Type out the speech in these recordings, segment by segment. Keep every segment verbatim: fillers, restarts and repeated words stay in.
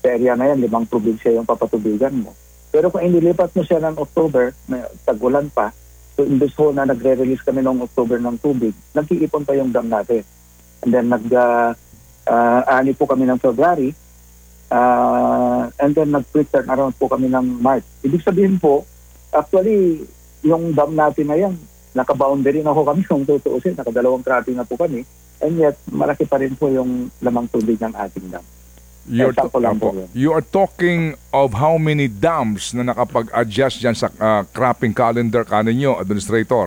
sa area na yan, limang probinsya yung papatubigan mo. Pero kung inilipat mo siya ng October, may tag-ulan pa, so imbes ho na nagre-release kami noong October ng tubig, nag-iipon pa yung dam natin. And then nag-ani uh, uh, po kami ng February, uh, and then nag-quick turn around po kami ng March. Ibig sabihin po, actually, yung dam natin na yan, naka-boundary na ho kami kung tutuusin, nakadalawang crossing na po kami, and yet malaki pa rin po yung lamang tubig ng ating dam. You're to- you are talking of how many dams na nakapag-adjust dyan sa uh, cropping calendar kaninyo, Administrator?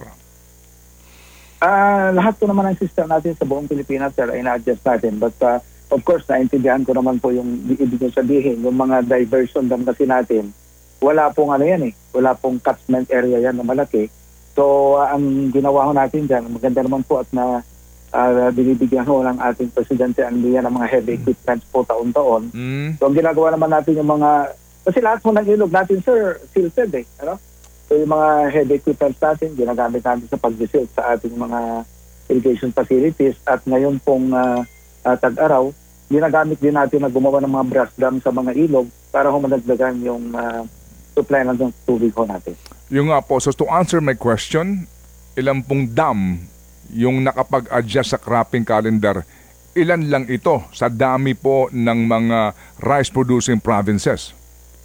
Uh, lahat po naman ang system natin sa buong Pilipinas, sir, ay na-adjust natin. But uh, of course, naintindihan ko naman po yung ibig nyo sabihin, yung mga diversion dam kasi natin, wala pong ano yan eh, wala pong catchment area yan na malaki. So uh, ang ginawa ho natin dyan, maganda naman po at na Uh, binibigyan ho ng ating Presidente ang liya ng mga heavy equipments po taon-taon. Mm. So ang ginagawa naman natin yung mga, kasi lahat po ng ilog natin, sir, silted eh. Ano? So yung mga heavy equipments natin, ginagamit natin sa pag-silt sa ating mga irrigation facilities. At ngayon pong uh, uh, tag-araw, ginagamit din natin na gumawa ng mga brush dam sa mga ilog para ho madagdagan yung uh, supply ng tubig ho natin. Yung nga po, so to answer my question, ilang pong dam yung nakapag-adjust sa cropping calendar, ilan lang ito sa dami po ng mga rice-producing provinces?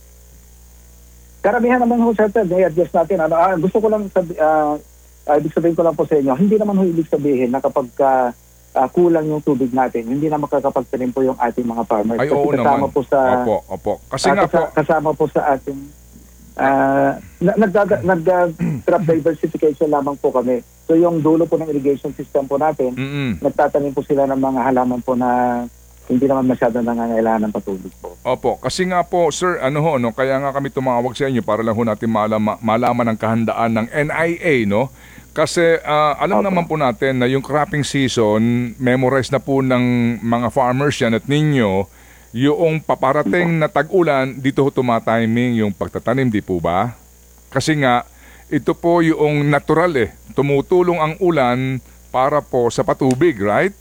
Karamihan naman ho, sir, i-adjust natin. Ano, ah, gusto ko lang, sabi, uh, uh, ibig sabihin ko lang po sa inyo, hindi naman ho ibig sabihin na kapag uh, uh, kulang yung tubig natin, hindi na makakapagtanim po yung ating mga farmers. Ay, kasi oo kasama naman. Po sa, opo, opo. Kasi uh, nga kasa, po, kasama po sa ating Uh, nag-crop diversification lamang po kami. So yung dulo po ng irrigation system po natin, mm-mm, nagtatanim po sila ng mga halaman po na hindi naman masyado nangangailangan ng patubig po. Opo, kasi nga po, sir, ano ho, no, kaya nga kami tumawag sa inyo para lang ho natin malama, malaman ang kahandaan ng N I A, no? Kasi uh, alam okay. naman po natin na yung cropping season, memorize na po ng mga farmers yan at ninyo, yung paparating na tag-ulan, dito ho tumatiming yung pagtatanim, di po ba? Kasi nga, ito po yung natural eh. Tumutulong ang ulan para po sa patubig, right?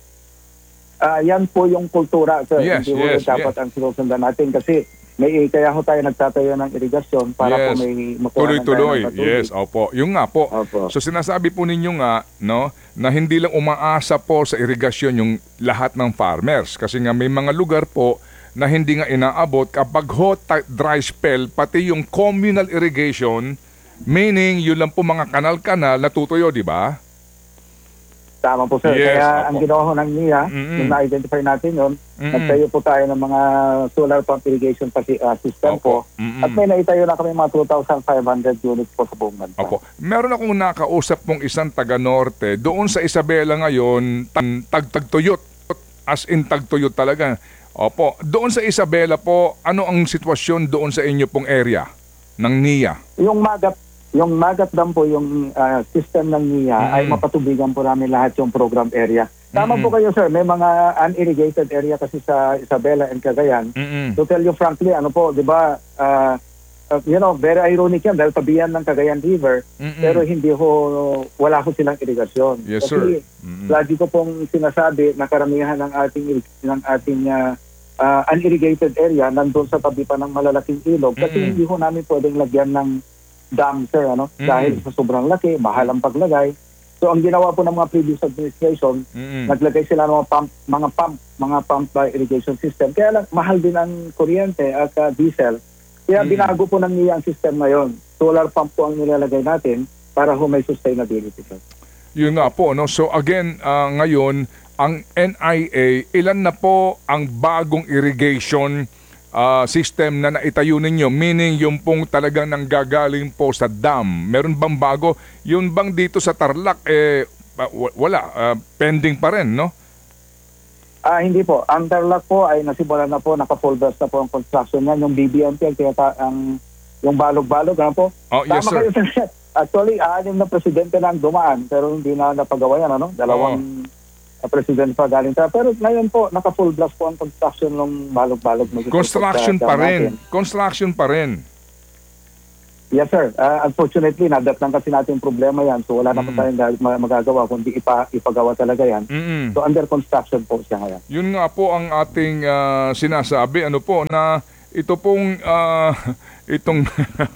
Uh, yan po yung kultura, sir. Yes, Hindi yes, dapat yes. ang sinusundan natin kasi may kaya ho tayo nagtatayo ng irigasyon para yes. po may makuha tuloy-tuloy. Yes, opo. Yung nga po. Opo. So sinasabi po ninyo nga, no, na hindi lang umaasa po sa irigasyon yung lahat ng farmers kasi nga may mga lugar po na hindi nga inaabot kapag hot dry spell, pati yung communal irrigation, meaning yun lang po mga kanal-kanal natutuyo, di ba? Tama po, sir. Yes, kaya opo. ang ginawa ko ng N I A, mm-hmm. nung na-identify natin yun, mm-hmm. nagtayo po tayo ng mga solar pump irrigation uh, system opo. po. Mm-hmm. At may naitayo na kami mga two thousand five hundred units po sa buong bansa. Opo. Meron akong nakausap pong isang taga-norte. Doon sa Isabela ngayon, tag-tagtuyot. As in tagtuyot talaga. Opo. Doon sa Isabela po, ano ang sitwasyon doon sa inyo pong area ng N I A? Yung magat Yung Magat Dam po, yung uh, system ng N I A, mm-hmm. ay mapatubigan po namin lahat yung program area. Tama mm-hmm. po kayo, sir. May mga unirrigated area kasi sa Isabela and Cagayan. Mm-hmm. To tell you frankly, ano po, di ba, uh, uh, you know, very ironic yan dahil tabihan ng Cagayan River, mm-hmm. pero hindi ho, wala ho silang irigasyon. Yes, kasi sir. Mm-hmm. lagi ko pong sinasabi na karamihan ng ating, ng ating uh, uh, unirrigated area nandun sa tabi pa ng malalaking ilog kasi mm-hmm. hindi ho namin pwedeng lagyan ng dam, sir, ano? Mm-hmm. Dahil sa sobrang laki, mahal ang paglagay. So ang ginawa po ng mga previous administration, mm-hmm. naglagay sila ng mga pump, mga pump, mga pump by irrigation system. Kaya lang, mahal din ang kuryente at uh, diesel. Kaya mm-hmm. binago po ng N I A ang system ngayon. Solar pump po ang nilalagay natin para ho may sustainability, sir. Yun nga po, no? So again, uh, ngayon, ang N I A, ilan na po ang bagong irrigation Uh, system na naitayo ninyo, meaning yung pong talagang nanggagaling po sa dam, meron bang bago? Yun bang dito sa Tarlac, eh, wala, uh, pending pa rin, no? Ah, hindi po. Ang Tarlac po ay nasimulan na po, naka-full burst na po ang construction niyan, yung B B M P, kaya ta- ang, yung balog-balog, ano po? Oh, Tama yes, sir. Kayo, actually, anim na presidente na ang dumaan, pero hindi na napagawa yan, ano? Dalawang... Oh. President pa galing tayo. Pero ngayon po, naka-full blast po ang construction ng balog-balog. Construction pa rin. Construction pa rin. Yes, sir. Uh, unfortunately, nadatnan kasi natin yung problema yan. So wala naman Mm. tayong ga- ma- magagawa kundi ipa, ipagawa talaga yan. Mm-mm. So under construction po siya ngayon. Yun nga po ang ating ah, sinasabi, ano po, na ito pong ah, itong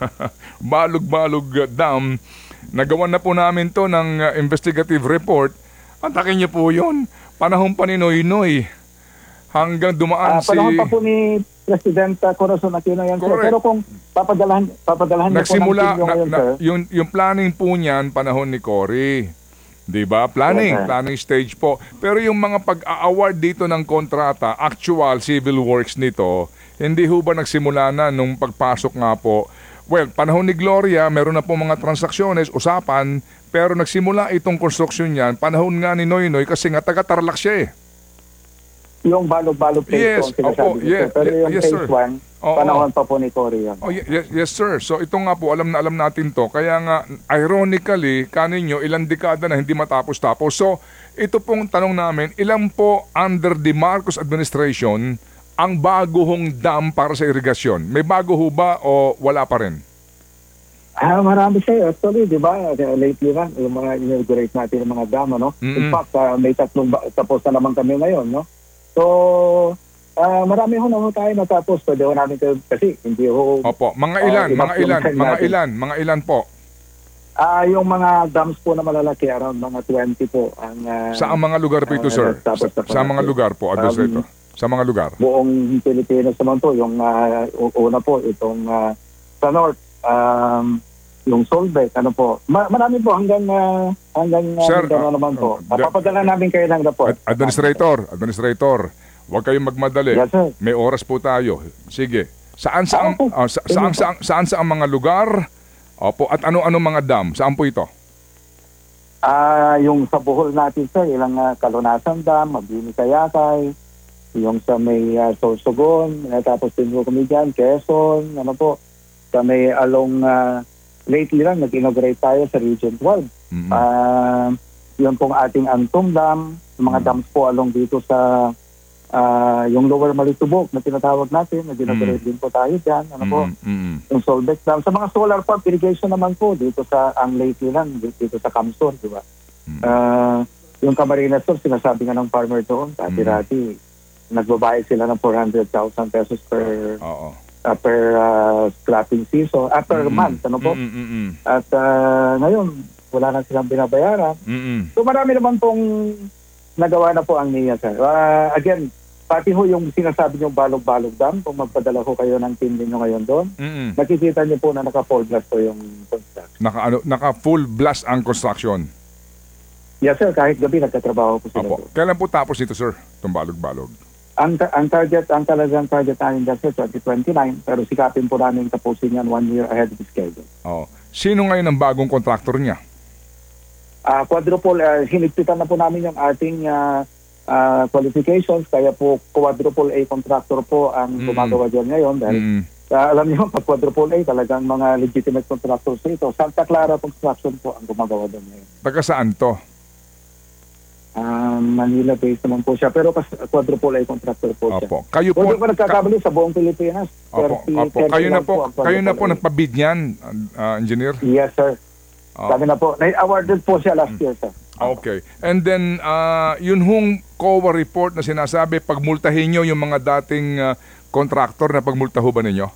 Balog-Balog Dam, nagawan na po namin to ng ah, investigative report. Atakin niyo po yun. Panahon pa ni Noynoy. Hanggang dumaan Ah, si... panahon pa po ni President uh, Corazon Aquino yan, sir. Correct. Pero kung papadalahan, papadalahan niyo po ng Nagsimula, team nyo na, ngayon, na- sir. yung, yung planning po niyan, panahon ni Cory. Di ba? Planning, Yes, sir. planning stage po. Pero yung mga pag-award dito ng kontrata, actual civil works nito, hindi ho ba nagsimula na nung pagpasok nga po? Well, panahon ni Gloria, meron na po mga transaksyones, usapan, pero nagsimula itong construction niyan, panahon nga ni Noynoy kasi nga taga-Tarlac siya eh. Yung balog-balog phase Yes, two ang sinasabi opo, niyo, yes, sir. Pero yes, yung yes, phase sir. one, Oo. panahon pa po ni Cory yan. Oh, ye- yes, yes sir. So ito nga po, alam na alam natin to. Kaya nga, ironically, kaninyo, ilang dekada na hindi matapos-tapos. So, ito pong tanong namin, ilan po under the Marcos administration ang bago hong dam para sa irigasyon? May bago ho ba o wala pa rin? Ah, marami siya. Actually, di ba, lately lang, yung mga inaugurate natin ng mga dam, no? Mm-mm. In fact, ah, may tatlong, ba- tapos na naman kami ngayon, no? So, ah, marami ho na ho tayo natapos. Pwede ho namin kayo, kasi hindi ho, Opo, mga Ah, ilan, ibang mga ilan, content mga natin. ilan, mga ilan po? ah, yung mga dams po na malalaki, around mga twenty po, ang ah, Sa mga lugar po ito, ah, sir? natapos Sa, na sa mga natin. lugar po, Administrator. Sa mga lugar. Buong Pilipinas naman po, yung ah, u- una po, itong ah, sa North, um, yung Solbec, ano po. Ma- marami po hanggang uh, hanggang uh, Sir, Mindanao ah, naman po. ah, Papadala namin kayo ng report. Ad- Administrator, Administrator, huwag kayong magmadali. Yes, sir. May oras po tayo. Sige. Saan saan Opo. ah, sa, saan, saan saan saan mga lugar? Opo, at ano-ano mga dam? Saan po ito? Ah, yung sa Bohol natin, sir, ilang uh, Kalunasan Dam, Mabini Kayakay, yung sa may uh, Sorsogon, uh, tapos din po kami dyan, Quezon, ano po, sa may along, uh, lately lang, nag-inaugurate tayo sa Region twelve. Mhm. Ah, yun pong ating Antum Dam, yung mga Mm. dams po along dito sa ah, yung Lower Malitubog na tinatawag natin, nag-inaugurate din po tayo dyan, ano po, Mhm, mhm. yung Solbec Dam. Sa mga solar pump irrigation naman po, dito sa, ang lately lang, dito sa Camson, di ba? Mm. Ah, yung Camarines Sur, sinasabi nga ng farmer doon, dati-dati, nagbabayad sila ng four hundred thousand pesos per Oo. ah, per ah, scrapping season, ah, per Mhm. month, ano po? Mhm, mhm, At ah, ngayon, wala na silang binabayaran. mhm. So marami naman pong nagawa na po ang N I A, sir. Ah, again, pati ho yung sinasabi nyo balog-balog dam, kung magpadala ho kayo ng team ninyo ngayon doon, Mhm. nakikita niyo po na naka-full blast po yung construction. Naka ano, naka full blast ang construction. Yes, sir. Kahit gabi, nagtatrabaho po sila Opo. doon. Kailan po tapos ito, sir? Itong balog-balog. Ang, ta- ang target, ang talagang target namin dyan, sir, twenty twenty-nine, pero sikapin po namin tapusin yan one year ahead of schedule. Oo. Sino ngayon ang bagong contractor niya? Ah, quadruple, uh, hinigpitan na po namin yung ating ah, ah, qualifications, kaya po quadruple A contractor po ang Mm. gumagawa dyan ngayon dahil Mhm. ah, alam niyo, pag quadruple A, talagang mga legitimate contractors ito. Santa Clara Construction po ang gumagawa doon ngayon. Taga saan to? Ah, Manila-based naman po siya, pero kas- quadruple A contractor po siya. Opo. Kayo po. Kung di ko nagkakamali sa buong Pilipinas. Opo, thirty, opo. ten Kayo na lang po, ang kayo na po quadruple A. nagpabid niyan, ah, engineer. Yes, sir. Oo. Sabi na po, na-awarded po siya last year, sir. Okay. And then, ah, yun hong C O A report na sinasabi, pagmultahin nyo yung mga dating ah, contractor na pagmultaho ba ninyo?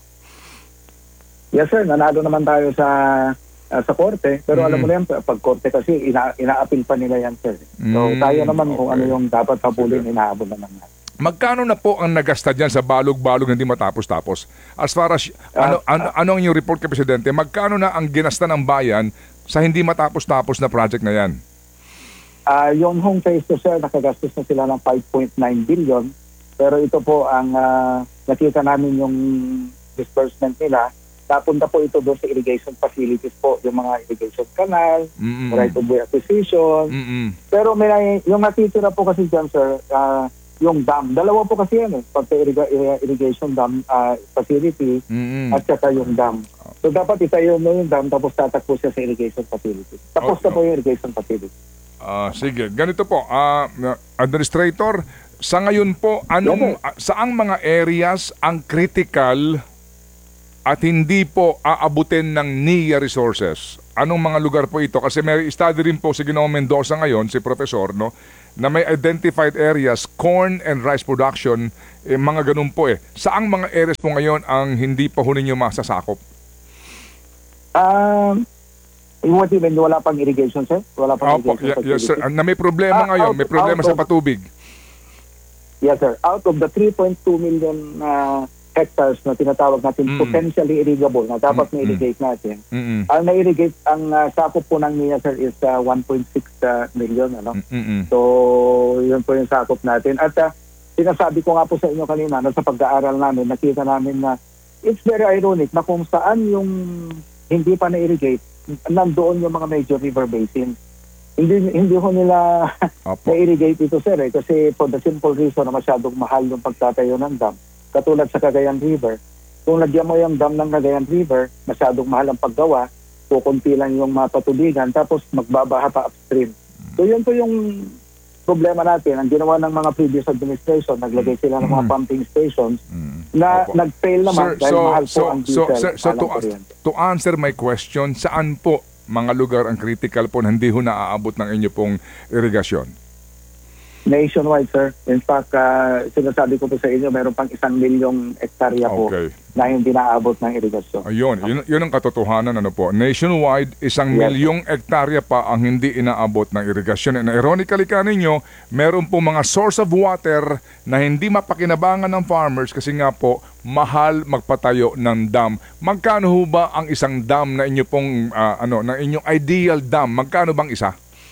Yes, sir. Nanalo naman tayo sa ah, sa korte. Pero Mm. alam mo na yan, pag korte kasi, ina, ina-appeal pa nila yan, sir. So, Mm, tayo naman kung okay. ano yung dapat habulin, inahabol na naman. Magkano na po ang nagasta dyan sa balog-balog na hindi matapos-tapos? As far as, ano, Ah, ano, ano ang yung report kay Presidente? Magkano na ang ginasta ng bayan sa hindi matapos-tapos na project na yan? Ah, yung home phase two, sir, nakagastos na sila ng five point nine billion. Pero ito po ang ah, nakita namin yung disbursement nila. Napunta po ito doon sa irrigation facilities po, yung mga irrigation canal, Mm-mm. right of way acquisition. Mm-mm. Pero may yung natitira po kasi dyan, sir, ah, yung dam. Dalawa po kasi yan eh. Pagka irrigation dam ah, facility Mm-mm. at saka yung dam. So dapat itayo mo yung dam tapos tatakbo siya sa irrigation facility. Tapos Okay. na po yung irrigation facility. Ah, sige, ganito po, ah, Administrator, sa ngayon po, anong, Yes, ah, saang mga areas ang critical at hindi po aabutin ng N I A resources? Anong mga lugar po ito? Kasi may study rin po si Ginoong Mendoza ngayon, si Professor, no, na may identified areas, corn and rice production, eh, mga ganun po eh. Saang mga areas po ngayon ang hindi pa ho ninyo masasakop? Um, what do you mean? Wala pang irrigation, sir? Wala pang Opo, irrigation y- yes, sir. facility? Na may problema Ah, ngayon, out- may problema out sa of- patubig. Yes, sir. Out of the three point two million uh, hectares na tinatawag natin Mm. potentially irrigable na dapat Mm, na-irrigate natin, Mm-mm. ang na-irrigate, ang uh, sakop po ng N I A, sir, is uh, one point six uh, million. Ano? Mm-mm. So, yun po yung sakop natin. At uh, sinasabi ko nga po sa inyo kanina, no, sa pag-aaral namin, nakita namin na it's very ironic na kung saan yung hindi pa na-irrigate, nandoon yung mga major river basins. Hindi hindi ko nila Opo. na-irrigate ito, sir, eh, kasi for the simple reason na masyadong mahal yung pagtatayo ng dam. Katulad sa Cagayan River. Kung lagyan mo yung dam ng Cagayan River, masyadong mahal ang paggawa, kukunti lang yung mga patubigan, tapos magbabaha pa upstream. So yun po yung problema natin. Ang ginawa ng mga previous administration, naglagay sila ng mga Mm. pumping stations Mm. na Opo. nag-fail naman Sir, dahil so, mahal po so, ang so, diesel. sir, so mahal to, ang kuryente. to answer my question, saan po mga lugar ang critical po na hindi ho naaabot ng inyo pong irigasyon? Nationwide, sir. In fact, uh, sinasabi ko po sa inyo, meron pang isang milyong hektarya po Okay. na hindi naabot ng irigasyon. Ayun, yun, yun ang katotohanan, ano po. Nationwide, isang Yes. milyong hektarya pa ang hindi inaabot ng irigasyon. And ironically ka ninyo, meron po mga source of water na hindi mapakinabangan ng farmers kasi nga po, mahal magpatayo ng dam. Magkano ho ba ang isang dam na inyo pong, ah, ano, na inyong ideal dam? Magkano bang isa?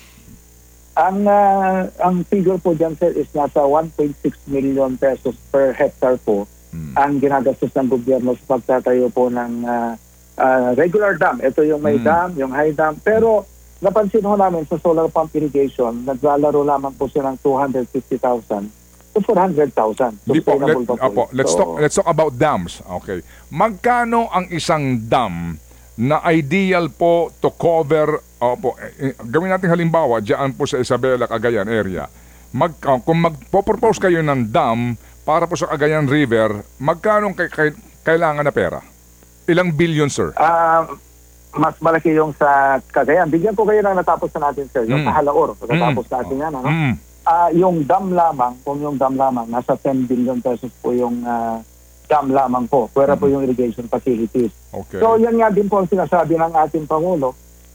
Ang uh, ang figure po dyan, sir, is nasa one point six million pesos per hectare po Hmm. ang ginagastos ng gobyerno sa pagtatayo po ng uh, uh, regular dam. Ito yung may Hmm. dam, yung high dam. Pero napansin ho namin sa solar pump irrigation, naglalaro lamang po siya ng two hundred fifty thousand to four hundred thousand. Hindi po, let, Sustainable pa opo, yun. let's So, talk let's talk about dams. Okay. Magkano ang isang dam na ideal po to cover, opo, eh, eh, gawin natin halimbawa diyan po sa Isabela, Cagayan area. Mag uh, kung magpo-propose kayo ng dam para po sa Cagayan River, magkano kay, kay- kailangan na pera? Ilang billion, sir? Ah, mas malaki yung sa Cagayan. Bigyan ko kayo ng natapos na natin, sir. Yung Mm. sa Halaor. Natapos Mm. natin yan, ano? Mm. Ah, yung dam lamang, kung yung dam lamang, nasa ten billion pesos po yung ah, dam lamang po. Pwera po yung irrigation facilities. Okay. So yan nga din po ang sinasabi ng ating Pangulo.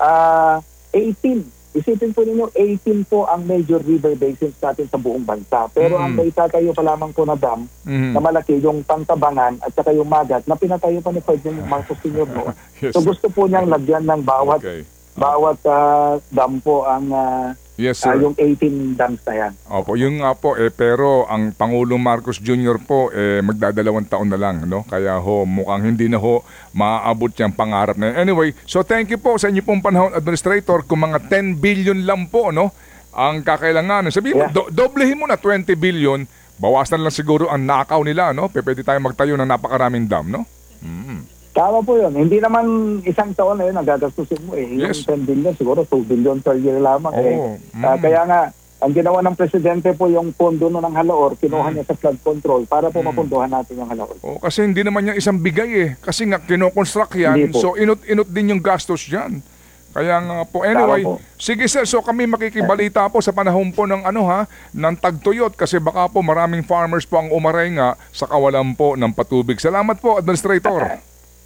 Ah, eighteen. Isipin po ninyo, eighteen po ang major river basins natin sa buong bansa. Pero Mm. ang naitatayo pa lamang po na dam, Mhm. na malaki, yung Pantabangan at saka yung Magat, na pinatayo pa ni Ferdinand Marcos Senior noon. Yes, So sir. gusto po niyang lagyan ng bawat Okay. bawat ah, dam po ang ah, Yes, ah, sir. yung eighteen dams na yan. Opo, yung nga po, eh, pero ang Pangulong Marcos Junior po, eh, magdadalawang taon na lang, no? Kaya ho, mukhang hindi na ho maaabot yung pangarap na yan. Anyway, so thank you po sa inyo pong panahon, Administrator, kung mga ten billion lang po, no? Ang kakailanganin. Sabihin mo, Yeah. do- doblehin mo na twenty billion, bawasan lang siguro ang nakaw nila, no? P- Pwede tayo magtayo ng napakaraming dam, no? Mm. Tama po yun. Hindi naman isang taon na yun ang gagastusin mo eh. Yung Yes. ten billion, siguro two billion per year lamang eh. Oo. Mm. Ah, kaya nga, ang ginawa ng Presidente po yung pondo no ng Halaor, kinuha Mm. niya sa flood control para po mapunduhan natin yung Halaor. Oh, kasi hindi naman yung isang bigay eh. Kasi nga, kinoconstruct yan, Hindi po. so inot-inot din yung gastos dyan. Kaya nga po, anyway, Tama po. sige sir, so kami makikibalita po sa panahon po ng ano ha, ng tagtuyot kasi baka po maraming farmers po ang umaray nga sa kawalan po ng patubig. Salamat po, Administrator.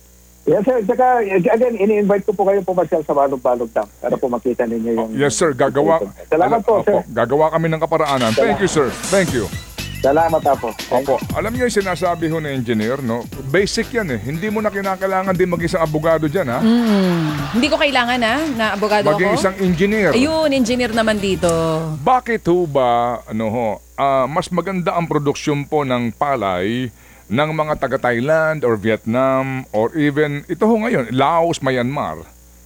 Yes sir, tsaka again, ini-invite ko po kayo pumasyal sa Balog-Balog Dam para po makita ninyo yung... Yes sir, gagawa. Salamat po, Opo, sir. gagawa kami ng kaparaanan. Thank you sir, thank you. Salamat po. Opo, alam niyo yung sinasabi ho ng engineer, no? Basic yan eh. Hindi mo na kinakailangan din mag-isang abogado dyan ha. Mm. Hindi ko kailangan na, na abogado Maging ako. isang engineer. Ayun, engineer naman dito. Bakit ho ba, ano ho, ah, mas maganda ang produksyon po ng palay ng mga taga-Thailand or Vietnam or even, ito ho ngayon, Laos, Myanmar.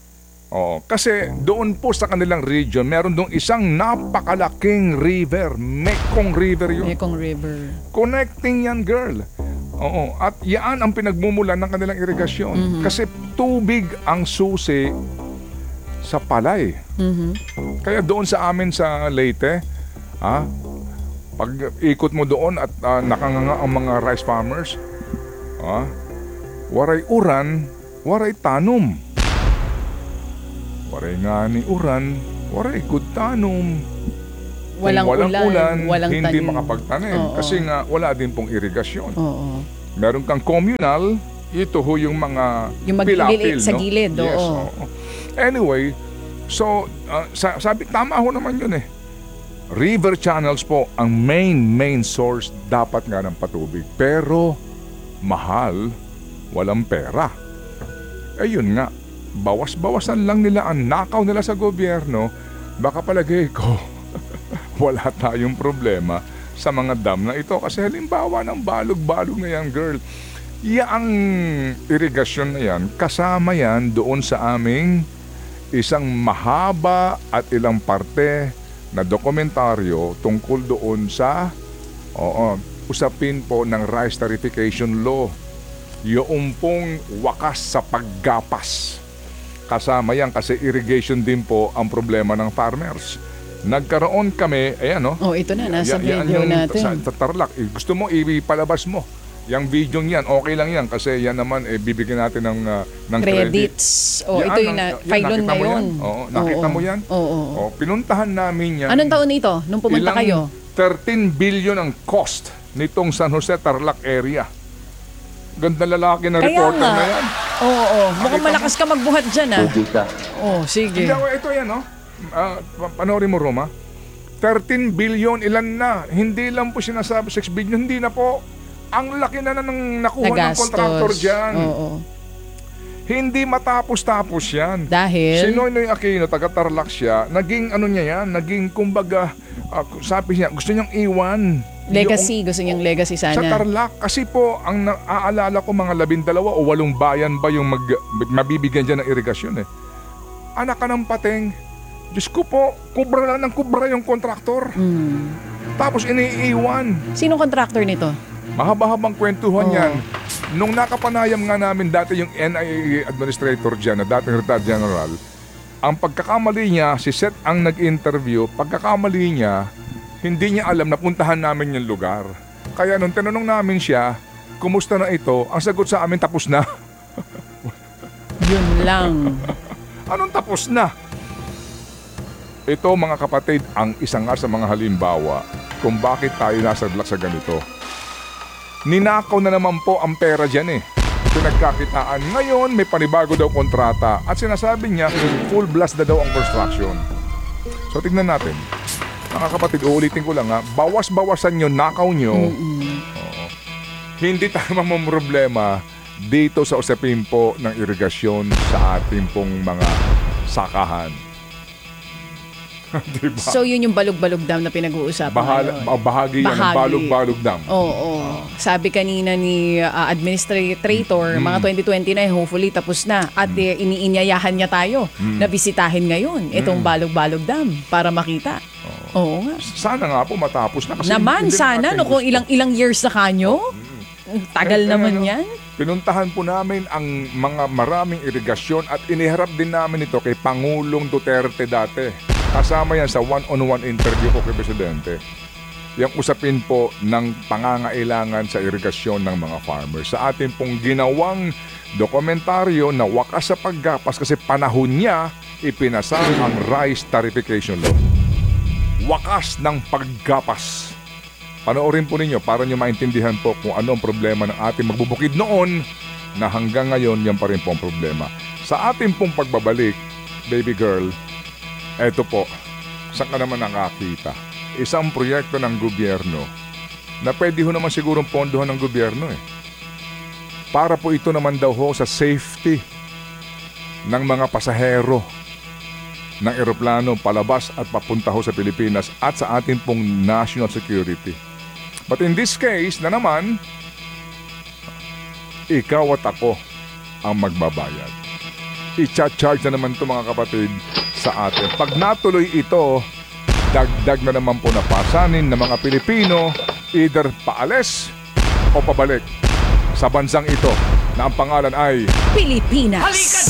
Oh, kasi doon po sa kanilang region, meron doon isang napakalaking river, Mekong River yun. Mekong River. Connecting yan, girl. Oo, at yan ang pinagmumulan ng kanilang irigasyon. Kasi tubig ang susi sa palay. Mhm. Kaya doon sa amin sa Leyte, ah, pag ikot mo doon at ah, nakanganga ang mga rice farmers, ah, waray uran, waray tanom. Waray nga ni uran, waray good tanom. Kung Walang, walang ulan, ulan, walang hindi tanim. makapagtanim. Oo. Kasi nga, wala din pong irigasyon. Oo. Meron kang communal, ito ho yung mga Yung mag- pilapil, sa no? gilid, Yes, oo. oo. Anyway, so, uh, sa- sabi, tama ho naman yun eh. River channels po, ang main, main source dapat nga ng patubig. Pero, mahal, walang pera. Eh yun nga, bawas-bawasan lang nila ang nakaw nila sa gobyerno, baka palagay ko, wala tayong problema sa mga dam na ito. Kasi halimbawa ng balog-balog na yan, girl, yaang irigasyon na yan, kasama yan doon sa aming isang mahaba at ilang parte na dokumentaryo tungkol doon sa oo, usapin po ng rice tarification law. Yung pong wakas sa paggapas. Kasama yan kasi irrigation din po ang problema ng farmers. Nagkaroon kami, ayan no? Oh, ito na, nasa Ya- yan video yung natin. Sa, sa Tarlac. Eh, gusto mo ipalabas mo. Yang video yan, okay lang yan kasi yan naman eh, bibigyan natin ng, uh, ng credit. Credits. Oh, Yan, ito yung ang- na, yan, Filon nakita mo ngayon. yan? Oo, nakita Oo. mo yan? Oo. oo. Oh, pinuntahan namin yan. Anong taon ito, nung pumunta Ilang kayo? thirteen billion ang cost nitong San Jose Tarlac area. Ganda lalaki na Kaya reporter nga. na yan. Oo, oo. Mukhang Nakita malakas ka magbuhat dyan, ah. Hindi ka. Oh, sige. Hindi ako, ito yan, no? Ah, pa- panoorin mo, Roma. thirteen billion, ilan na? Hindi lang po sinasabi six billion, hindi na po. Ang laki na na ng nakuha ng Nagastos. contractor dyan. Oo. Hindi matapos-tapos yan. Dahil? Si Noynoy Aquino, taga Tarlac siya, naging ano niya yan, naging kumbaga, ah, sabi niya, gusto niyang iwan. Legacy, gusto niyang legacy Sa sana. Tarlac, kasi po, ang naaalala ko mga labindalawa o walong bayan ba yung mag, mabibigyan dyan ng irigasyon eh. Anak ka ng pateng, Diyos ko po, kubra lang ng kubra yung kontraktor. Mm. Tapos iniiwan. Sinong contractor nito? Mahaba-habang kwentuhan Oo. yan. Nung nakapanayam nga namin dati yung N I A administrator dyan, na dating retired general, ang pagkakamali niya, si Seth ang nag-interview, pagkakamali niya, hindi niya alam na puntahan namin yung lugar. Kaya nung tinanong namin siya, kumusta na ito, ang sagot sa amin, tapos na. Yun lang. Anong tapos na? Ito mga kapatid, ang isa nga sa mga halimbawa kung bakit tayo nasadlak sa ganito. Ninakaw na naman po ang pera dyan eh. Pinagkakitaan. Ngayon, may panibago daw kontrata at sinasabi niya, full blast na daw ang construction. So tignan natin. Mga kapatid, uulitin ko lang ha, bawas-bawasan nyo, nakaw nyo. Oo. Hindi tayo mamumroblema dito sa usapin po ng irigasyon sa ating pong mga sakahan. Diba? So, yun yung balog-balog dam na pinag-uusapan Bahal- ngayon. bah- bahagi yan ng Bahagi. balog-balog dam. Oo. Sabi kanina ni uh, administrator, Mm. mga twenty twenty-nine, hopefully tapos na. At eh, iniinyayahan niya tayo Mm. na bisitahin ngayon itong balog-balog dam para makita. Oo nga. Sana nga po matapos na. Kasi Naman, hindi sana, natin no, kung gusto. ilang-ilang years na kanyo. Tagal Eh, naman ano, yan. Pinuntahan po namin ang mga maraming irigasyon at iniharap din namin ito kay Pangulong Duterte dati. Kasama yan sa one-on-one interview ko kay Presidente. Yung usapin po ng pangangailangan sa irigasyon ng mga farmers. Sa ating pong ginawang dokumentaryo na wakas sa paggapas kasi panahon niya ipinasa ang rice tarification law. Wakas ng paggapas. Panoorin po ninyo para nyo maintindihan po kung ano ang problema ng ating magbubukid noon na hanggang ngayon yan pa rin po ang problema. Sa ating pong pagbabalik, baby girl, eto po, saan ka naman nakakita? Isang proyekto ng gobyerno na pwede ho naman sigurong pondohan ng gobyerno eh. Para po ito naman daw ho sa safety ng mga pasahero ng eroplano palabas at papunta ho sa Pilipinas at sa ating pong national security. But in this case na naman, ikaw at ako ang magbabayad. I-charge na naman ito mga kapatid sa atin. Pag natuloy ito, dagdag na naman po na pasanin ng mga Pilipino either paalis o pabalik sa bansang ito na ang pangalan ay Pilipinas.